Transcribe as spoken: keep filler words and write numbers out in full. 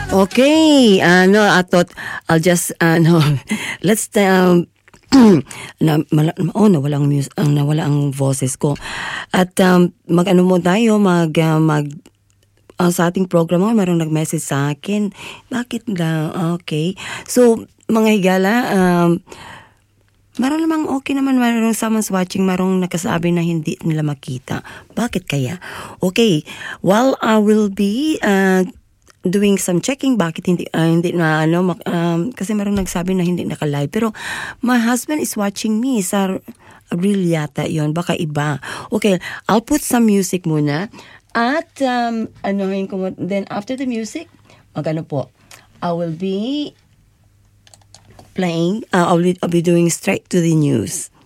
Okay, ano, atot, I'll just, ano, let's, um, na, mala, oh, nawala ang, mus- ang, nawala ang boses ko. At, um, mag-ano mo tayo, mag, uh, mag, uh, sa ating program mo, mayroong nag-message sa akin. Bakit lang? Okay. So, mga higala, um, Marong namang okay naman, marong someone's watching, marong nakasabi na hindi nila makita. Bakit kaya? Okay, while I will be uh, doing some checking, bakit hindi, uh, hindi na, ano, um, kasi marong nagsabi na hindi naka-live. Pero my husband is watching me, sa real yata yon, baka iba. Okay, I'll put some music muna. At, um, ano, then after the music, magano po, I will be playing, uh, I'll, be, I'll be doing straight to the news.